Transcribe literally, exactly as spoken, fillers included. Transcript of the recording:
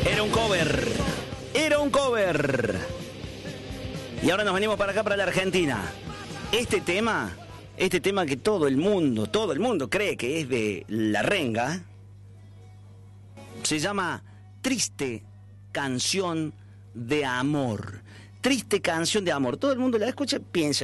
Era un cover. Era un cover. Y ahora nos venimos para acá, para la Argentina. Este tema, este tema que todo el mundo, todo el mundo cree que es de La Renga, se llama Triste Canción de Amor. Triste Canción de Amor. Todo el mundo la escucha, piensa